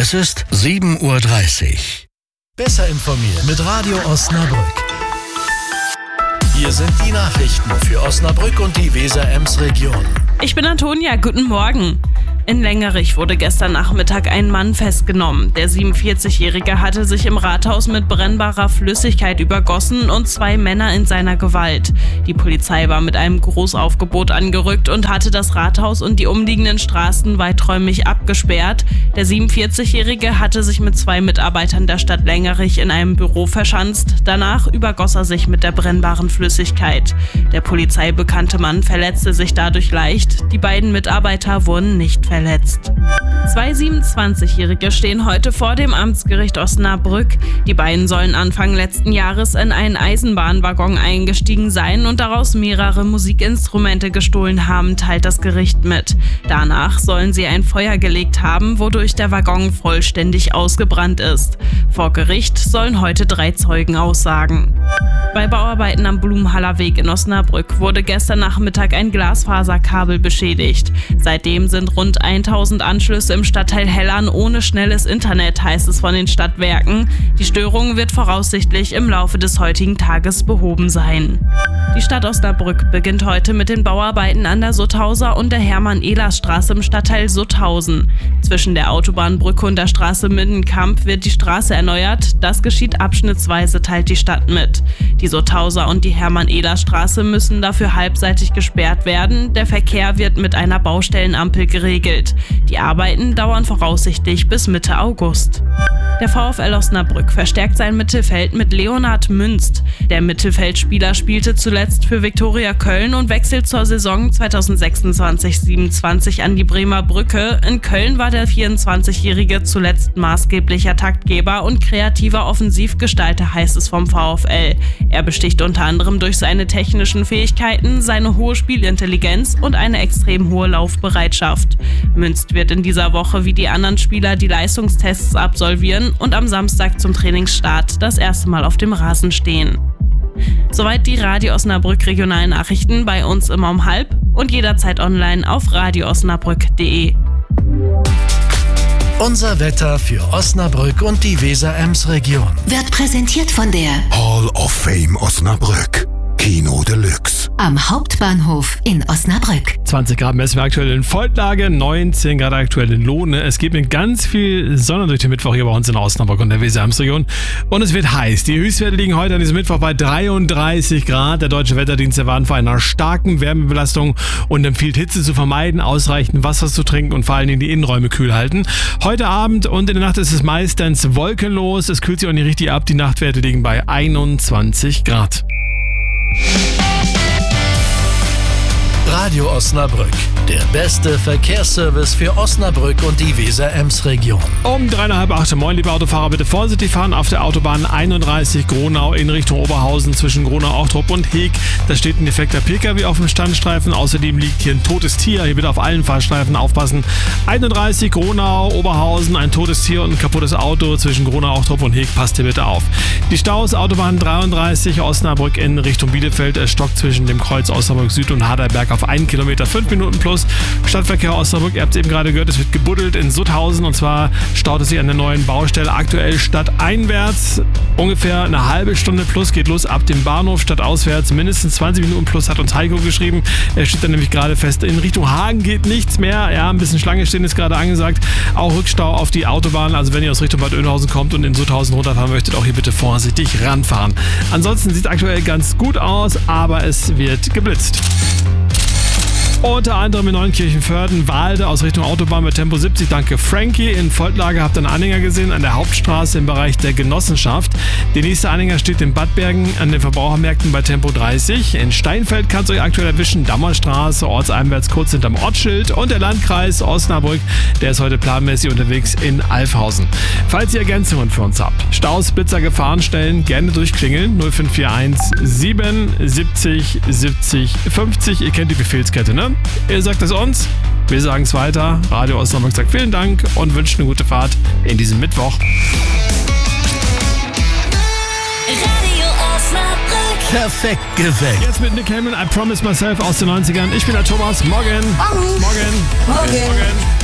Es ist 7:30 Uhr. Besser informiert mit Radio Osnabrück. Hier sind die Nachrichten für Osnabrück und die Weser-Ems-Region. Ich bin Antonia, guten Morgen. In Längerich wurde gestern Nachmittag ein Mann festgenommen. Der 47-Jährige hatte sich im Rathaus mit brennbarer Flüssigkeit übergossen und 2 Männer in seiner Gewalt. Die Polizei war mit einem Großaufgebot angerückt und hatte das Rathaus und die umliegenden Straßen weiträumig abgesperrt. Der 47-Jährige hatte sich mit 2 Mitarbeitern der Stadt Längerich in einem Büro verschanzt. Danach übergoss er sich mit der brennbaren Flüssigkeit. Der Polizei bekannte Mann verletzte sich dadurch leicht. Die beiden Mitarbeiter wurden nicht verletzt. 2 27-Jährige stehen heute vor dem Amtsgericht Osnabrück. Die beiden sollen Anfang letzten Jahres in einen Eisenbahnwaggon eingestiegen sein und daraus mehrere Musikinstrumente gestohlen haben, teilt das Gericht mit. Danach sollen sie ein Feuer gelegt haben, wodurch der Waggon vollständig ausgebrannt ist. Vor Gericht sollen heute 3 Zeugen aussagen. Bei Bauarbeiten am Blumenhaller Weg in Osnabrück wurde gestern Nachmittag ein Glasfaserkabel beschädigt. Seitdem sind rund 1000 Anschlüsse im Stadtteil Hellern ohne schnelles Internet, heißt es von den Stadtwerken. Die Störung wird voraussichtlich im Laufe des heutigen Tages behoben sein. Die Stadt Osnabrück beginnt heute mit den Bauarbeiten an der Sutthauser und der Hermann-Ehlers-Straße im Stadtteil Sutthausen. Zwischen der Autobahnbrücke und der Straße Mindenkamp wird die Straße erneuert. Das geschieht abschnittsweise, teilt die Stadt mit. Die Sutthauser und die Hermann-Ehlers-Straße müssen dafür halbseitig gesperrt werden. Der Verkehr wird mit einer Baustellenampel geregelt. Die Arbeiten dauern voraussichtlich bis Mitte August. Der VfL Osnabrück verstärkt sein Mittelfeld mit Leonhard Münst. Der Mittelfeldspieler spielte zuletzt für Viktoria Köln und wechselt zur Saison 2026/27 an die Bremer Brücke. In Köln war der 24-Jährige zuletzt maßgeblicher Taktgeber und kreativer Offensivgestalter, heißt es vom VfL. Er besticht unter anderem durch seine technischen Fähigkeiten, seine hohe Spielintelligenz und eine extrem hohe Laufbereitschaft. Münst wird in dieser Woche wie die anderen Spieler die Leistungstests absolvieren und am Samstag zum Trainingsstart das erste Mal auf dem Rasen stehen. Soweit die Radio Osnabrück regionalen Nachrichten, bei uns immer um 12:30 und jederzeit online auf radioosnabrück.de. Unser Wetter für Osnabrück und die Weser-Ems-Region Wird präsentiert von der Hall of Fame Osnabrück. Kino Deluxe. am Hauptbahnhof in Osnabrück. 20 Grad messen wir aktuell in Voltlage, 19 Grad aktuell in Lohne. Es geht mit ganz viel Sonne durch den Mittwoch hier bei uns in Osnabrück und der Weser-Ems-Region. Und es wird heiß. Die Höchstwerte liegen heute an diesem Mittwoch bei 33 Grad. Der Deutsche Wetterdienst erwartet vor einer starken Wärmebelastung und empfiehlt Hitze zu vermeiden, ausreichend Wasser zu trinken und vor allen Dingen die Innenräume kühl halten. Heute Abend und in der Nacht ist es meistens wolkenlos. Es kühlt sich auch nicht richtig ab. Die Nachtwerte liegen bei 21 Grad. Radio Osnabrück, der beste Verkehrsservice für Osnabrück und die Weser-Ems-Region. Um 7:30. Moin, liebe Autofahrer, bitte vorsichtig fahren auf der Autobahn 31 Gronau in Richtung Oberhausen zwischen Gronau-Auchtrup und Heeg. Da steht ein defekter Pkw auf dem Standstreifen. Außerdem liegt hier ein totes Tier. Hier bitte auf allen Fahrstreifen aufpassen. 31 Gronau, Oberhausen, ein totes Tier und ein kaputtes Auto zwischen Gronau-Auchtrup und Heeg. Passt hier bitte auf. Die Staus, Autobahn 33 Osnabrück in Richtung Bielefeld. Es stockt zwischen dem Kreuz Osnabrück Süd und Haderberg auf 1 Kilometer, 5 Minuten plus. Stadtverkehr Osnabrück, ihr habt es eben gerade gehört, es wird gebuddelt in Sutthausen und zwar staut es sich an der neuen Baustelle aktuell stadteinwärts. Ungefähr eine halbe Stunde plus geht los ab dem Bahnhof, stadtauswärts mindestens 20 Minuten plus, hat uns Heiko geschrieben. Er steht dann nämlich gerade fest, in Richtung Hagen geht nichts mehr. Ja, ein bisschen Schlange stehen ist gerade angesagt. Auch Rückstau auf die Autobahn, also wenn ihr aus Richtung Bad Oeynhausen kommt und in Sutthausen runterfahren möchtet, auch hier bitte vorsichtig ranfahren. Ansonsten sieht es aktuell ganz gut aus, aber es wird geblitzt. Unter anderem in Neunkirchen-Vörden, Waalde aus Richtung Autobahn mit Tempo 70. Danke Frankie. In Voltlage habt ihr einen Anhänger gesehen an der Hauptstraße im Bereich der Genossenschaft. Der nächste Anhänger steht in Bad Bergen an den Verbrauchermärkten bei Tempo 30. In Steinfeld kann es euch aktuell erwischen. Dammerstraße, ortseinwärts kurz hinterm Ortsschild. Und der Landkreis Osnabrück, der ist heute planmäßig unterwegs in Alfhausen. Falls ihr Ergänzungen für uns habt, Staus, Blitzer, Gefahrenstellen, gerne durchklingeln. 0541 77 70 50. Ihr kennt die Befehlskette, ne? Ihr sagt es uns, wir sagen es weiter. Radio Osnabrück sagt vielen Dank und wünscht eine gute Fahrt in diesem Mittwoch. Radio Osnabrück. Perfekt geweckt. Jetzt mit Nick Heyman, I Promise Myself aus den 90ern. Ich bin der Thomas. Morgen. Morgen. Morgen.